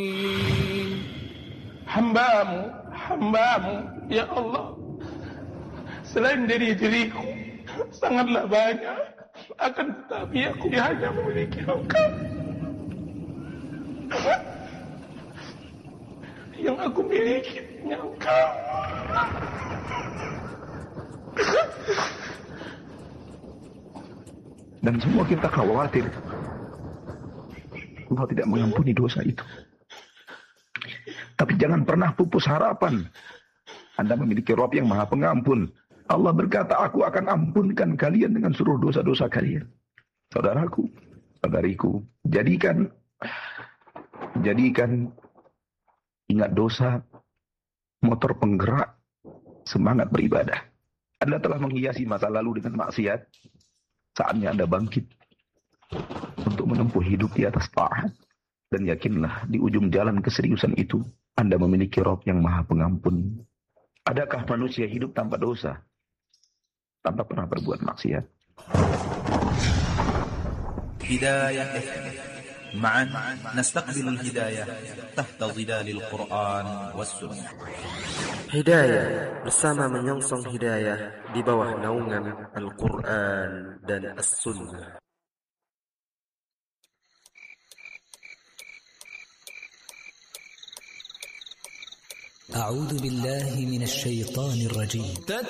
Hambamu, ya Allah, selain dari diriku sangatlah banyak, akan tetapi aku hanya memiliki Engkau. Yang aku miliki hanya Engkau. Dan semua kita khawatir Allah tidak mengampuni dosa itu. Tapi jangan pernah pupus harapan. Anda memiliki Rabb yang Maha Pengampun. Allah berkata, aku akan ampunkan kalian dengan seluruh dosa-dosa kalian. Saudaraku, saudariku, jadikan ingat dosa motor penggerak semangat beribadah. Anda telah menghiasi masa lalu dengan maksiat. Saatnya Anda bangkit untuk menempuh hidup di atas taat. Dan yakinlah, di ujung jalan keseriusan itu, Anda memiliki Rabb yang Maha Pengampun. Adakah manusia hidup tanpa dosa? Tanpa pernah berbuat maksiat? Hidayah معا نستقبل الهداية تحت ظلال القرآن والسنة. Hidayah bersama menyongsong hidayah di bawah naungan Al-Quran dan As-Sunnah. أعوذ بالله من الشيطان الرجيم.